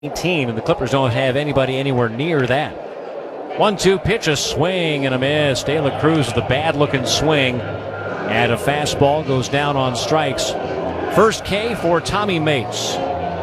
18, and the Clippers don't have anybody anywhere near that. 1-2 pitch, a swing and a miss. De La Cruz with a bad-looking swing. And a fastball goes down on strikes. First K for Tommy Mace.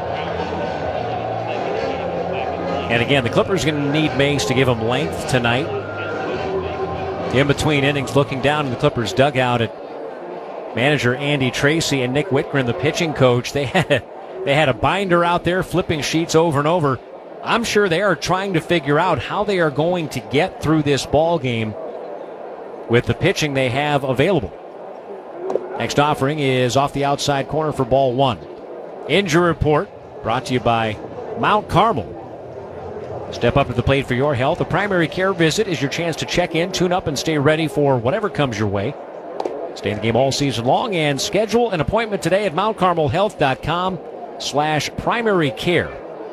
And again, the Clippers are going to need Mace to give him length tonight. In between innings, looking down in the Clippers dugout at manager Andy Tracy and Nick Whitgren, the pitching coach. They had a binder out there flipping sheets over and over. I'm sure they are trying to figure out how they are going to get through this ball game with the pitching they have available. Next offering is off the outside corner for ball one. Injury report brought to you by Mount Carmel. Step up to the plate for your health. A primary care visit is your chance to check in, tune up, and stay ready for whatever comes your way. Stay in the game all season long and schedule an appointment today at mountcarmelhealth.com/primary care.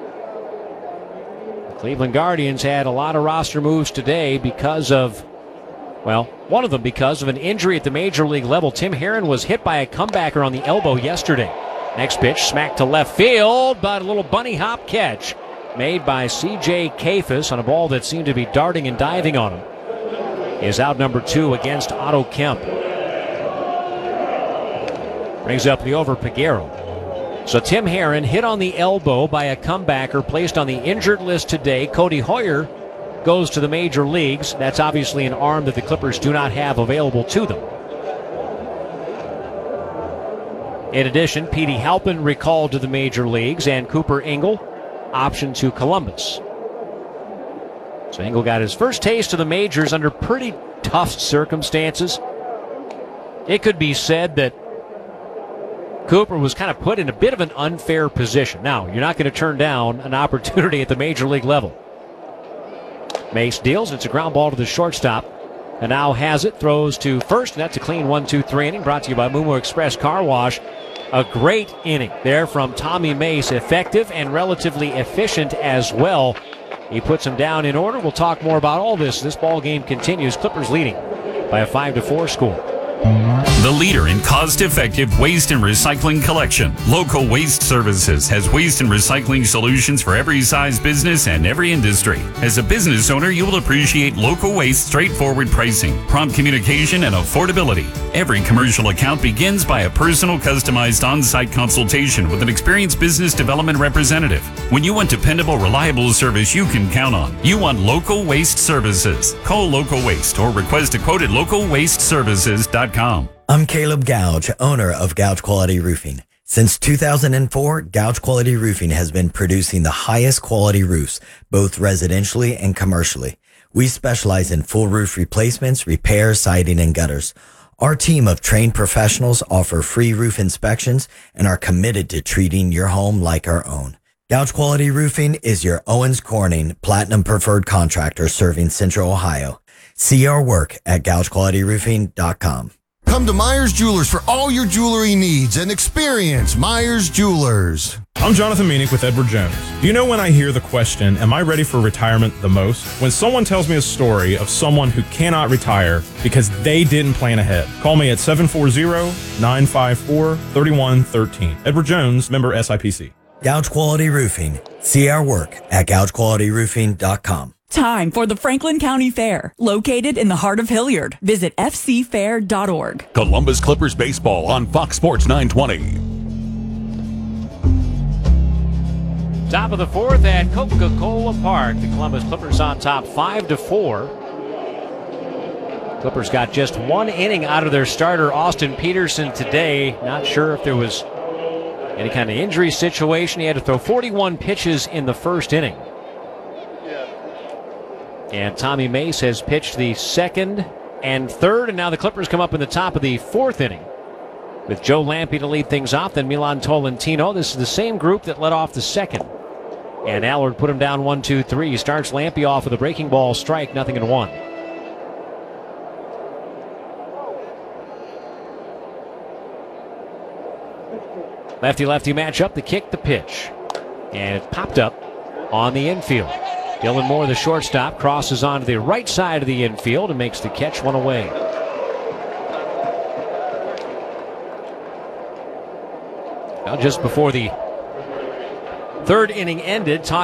The Cleveland Guardians had a lot of roster moves today because of, well, one of them because of an injury at the major league level. Tim Herrin was hit by a comebacker on the elbow yesterday. Next pitch, smacked to left field, but a little bunny hop catch made by C.J. Kafis on a ball that seemed to be darting and diving on him. Is out number 2 against Otto Kemp. Brings up the over Peguero. So Tim Herrin hit on the elbow by a comebacker placed on the injured list today. Cody Hoyer goes to the major leagues. That's obviously an arm that the Clippers do not have available to them. In addition, Petey Halpin recalled to the major leagues, and Cooper Engel option to Columbus. So Engel got his first taste of the majors under pretty tough circumstances. It could be said that Cooper was kind of put in a bit of an unfair position. Now, you're not going to turn down an opportunity at the major league level. Mace deals. It's a ground ball to the shortstop. And now has it, throws to first, and that's a clean 1-2-3 inning brought to you by Mumo Express Car Wash. A great inning there from Tommy Mace, effective and relatively efficient as well. He puts him down in order. We'll talk more about all this. This ball game continues. Clippers leading by a 5-4 score. The leader in cost-effective waste and recycling collection. Local Waste Services has waste and recycling solutions for every size business and every industry. As a business owner, you will appreciate Local Waste straightforward pricing, prompt communication, and affordability. Every commercial account begins by a personal, customized on-site consultation with an experienced business development representative. When you want dependable, reliable service you can count on, you want Local Waste Services. Call Local Waste or request a quote at localwasteservices.com. I'm Caleb Gouge, owner of Gouge Quality Roofing. Since 2004, Gouge Quality Roofing has been producing the highest quality roofs, both residentially and commercially. We specialize in full roof replacements, repairs, siding, and gutters. Our team of trained professionals offer free roof inspections and are committed to treating your home like our own. Gouge Quality Roofing is your Owens Corning Platinum Preferred Contractor serving Central Ohio. See our work at gougequalityroofing.com. Come to Myers Jewelers for all your jewelry needs and experience Myers Jewelers. I'm Jonathan Meanick with Edward Jones. Do you know when I hear the question, am I ready for retirement the most? When someone tells me a story of someone who cannot retire because they didn't plan ahead. Call me at 740-954-3113. Edward Jones, member SIPC. Gouge Quality Roofing. See our work at gougequalityroofing.com. Time for the Franklin County Fair, located in the heart of Hilliard. Visit fcfair.org. Columbus Clippers baseball on Fox Sports 920. Top of the fourth at Coca-Cola Park. The Columbus Clippers on top 5-4. Clippers got just one inning out of their starter, Austin Peterson, today. Not sure if there was any kind of injury situation. He had to throw 41 pitches in the first inning. And Tommy Mace has pitched the second and third, and now the Clippers come up in the top of the fourth inning with Joe Lampe to lead things off, then Milan Tolentino. This is the same group that led off the second. And Allard put him down 1-2-3. He starts Lampe off with a breaking ball strike, 0-1. Lefty-lefty matchup, the kick, the pitch. And it popped up on the infield. Dylan Moore, the shortstop, crosses onto the right side of the infield and makes the catch, one away. Now just before the Third inning ended.